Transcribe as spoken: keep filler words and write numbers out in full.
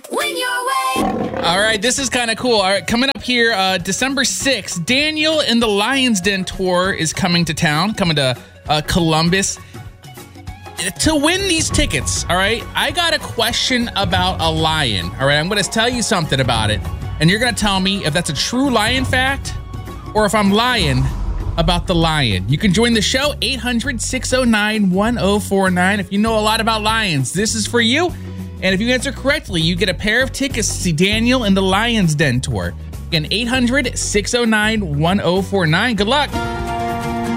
Win your way. All right, this is kind of cool. All right, coming up here, uh, December sixth, Daniel and the Lions Den tour is coming to town, coming to uh, Columbus. To win these tickets, all right, I got a question about a lion. All right, I'm going to tell you something about it, and you're going to tell me if that's a true lion fact or if I'm lying about the lion. You can join the show, eight hundred, six oh nine, one oh four nine. If you know a lot about lions, this is for you. And if you answer correctly, you get a pair of tickets to see Daniel and the Lions Den tour. Again, eight hundred, six oh nine, one oh four nine. Good luck.